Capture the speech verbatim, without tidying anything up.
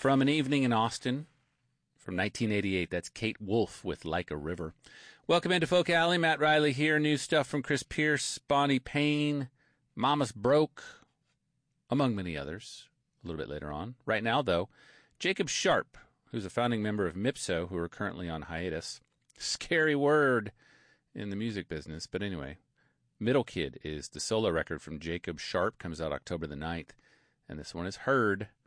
From An Evening in Austin from nineteen eighty-eight. That's Kate Wolf with Like a River. Welcome into Folk Alley. Matt Riley here. New stuff from Chris Pierce, Bonnie Payne, Mama's Broke, among many others, a little bit later on. Right now, though, Jacob Sharp, who's a founding member of Mipso, who are currently on hiatus. Scary word in the music business. But anyway, Middle Kid is the solo record from Jacob Sharp. Comes out October the ninth. And this one is Heard.